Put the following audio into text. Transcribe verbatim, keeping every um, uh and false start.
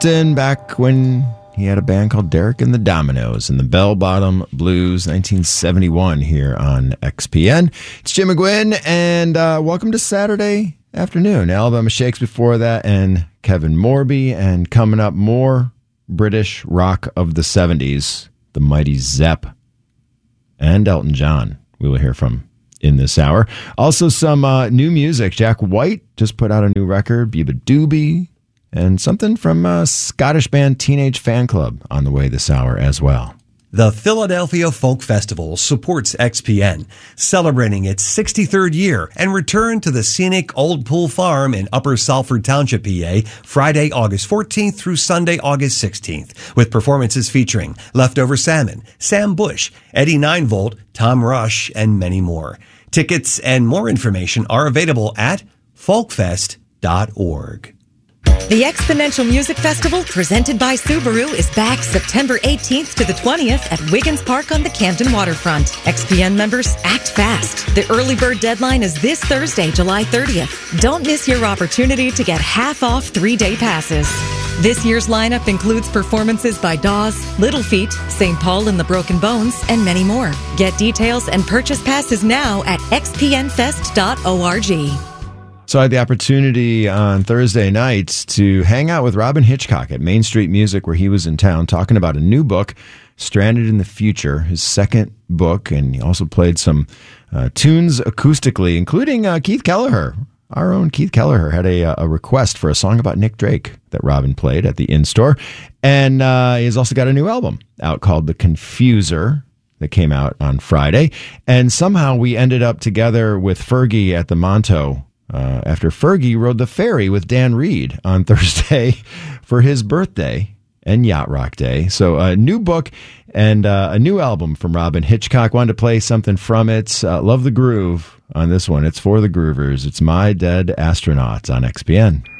And back when he had a band called Derek and the Dominoes and the Bell Bottom Blues, nineteen seventy-one, here on X P N. It's Jim McGuinn, and uh, welcome to Saturday afternoon. Alabama Shakes before that, and Kevin Morby, and coming up, more British rock of the seventies, the mighty Zepp, and Elton John we will hear from in this hour. Also some uh, new music. Jack White just put out a new record, Biba Doobie, and something from uh, Scottish band Teenage Fan Club on the way this hour as well. The Philadelphia Folk Festival supports X P N, celebrating its sixty-third year, and return to the scenic Old Pool Farm in Upper Salford Township, P A, Friday, August fourteenth through Sunday, August sixteenth, with performances featuring Leftover Salmon, Sam Bush, Eddie nine volt, Tom Rush, and many more. Tickets and more information are available at folkfest dot org. The Exponential Music Festival, presented by Subaru, is back September eighteenth to the twentieth at Wiggins Park on the Camden waterfront. X P N members, act fast. The early bird deadline is this Thursday, July thirtieth. Don't miss your opportunity to get half off three-day passes. This year's lineup includes performances by Dawes, Little Feat, Saint Paul and the Broken Bones, and many more. Get details and purchase passes now at x p n fest dot org. So I had the opportunity on Thursday nights to hang out with Robyn Hitchcock at Main Street Music, where he was in town, talking about a new book, Stranded in the Future, his second book, and he also played some uh, tunes acoustically, including uh, Keith Kelleher. Our own Keith Kelleher had a, a request for a song about Nick Drake that Robyn played at the in-store. And uh, he's also got a new album out called The Confuser that came out on Friday. And somehow we ended up together with Fergie at the Monto Uh, after Fergie rode the ferry with Dan Reed on Thursday for his birthday and Yacht Rock Day. So a new book and uh, a new album from Robyn Hitchcock. Wanted to play something from it. Uh, love the groove on this one. It's for the groovers. It's My Dead Astronauts on X P N.